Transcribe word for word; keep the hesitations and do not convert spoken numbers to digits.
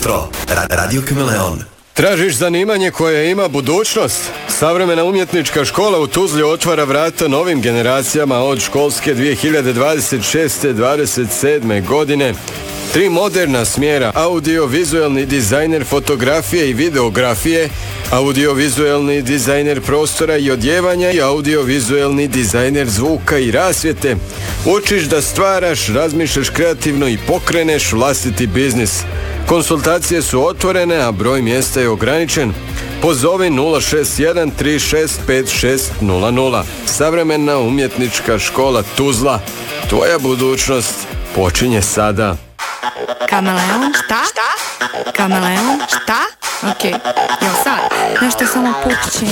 jutro. Ra- Radio Kameleon. Tražiš zanimanje koje ima budućnost? Savremena umjetnička škola u Tuzli otvara vrata novim generacijama od školske dvije hiljade dvadeset šeste dvadeset sedme godine. Tri moderna smjera: audio-vizualni dizajner fotografije i videografije, audio-vizualni dizajner prostora i odjevanja i audio-vizualni dizajner zvuka i rasvjete. Učiš da stvaraš, razmišljaš kreativno i pokreneš vlastiti biznis. Konsultacije su otvorene, a broj mjesta je ograničen. Pozovi nula šest jedan tri šest pet šest nula nula. Savremena umjetnička škola Tuzla. Tvoja budućnost počinje sada. Kameleon, šta? Šta? Kameleon, šta? Okej, okay. Jo sad, nešto samo puće.